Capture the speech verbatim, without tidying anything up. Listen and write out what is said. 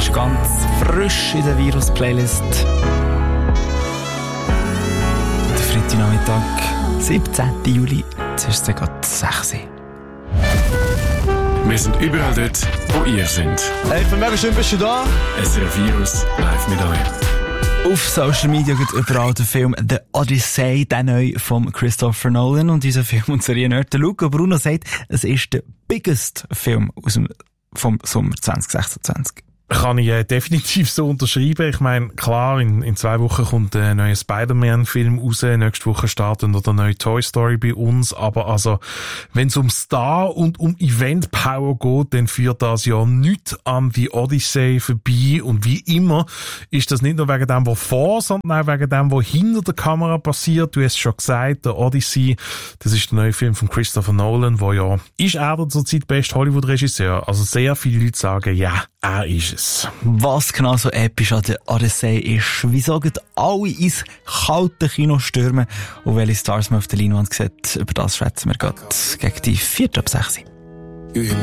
ist ganz frisch in der Virus-Playlist. Der Freitagnachmittag, siebzehnten Juli, jetzt ist es gerade sechs Uhr. Wir sind überall dort, wo ihr seid. Hey, für mega schön bist du da. S R F Virus live mit euch. Auf Social Media gibt es überall den Film «The Odyssey», der neu von Christopher Nolan. Und unser Film- und Seriennerd Luca Bruno sagt, es ist der biggest Film aus dem, vom Sommer zwanzig sechsundzwanzig. Kann ich äh, definitiv so unterschreiben. Ich meine, klar, in, in zwei Wochen kommt ein neuer Spider-Man-Film raus. Nächste Woche startet noch der neue Toy Story bei uns. Aber also, wenn es um Star und um Event-Power geht, dann führt das ja nichts an die Odyssey vorbei. Und wie immer ist das nicht nur wegen dem, was vor, sondern auch wegen dem, was hinter der Kamera passiert. Du hast es schon gesagt, der Odyssey, das ist der neue Film von Christopher Nolan, wo ja, ist er der zurzeit beste Hollywood-Regisseur? Also sehr viele Leute sagen, ja, er ist es. Was genau so episch an der Odyssey ist, wieso geht alle ins kalte Kino stürmen und welche Stars man auf der Leinwand sieht, über das schwätzen wir gerade gegen die vierte ab sechs. You hear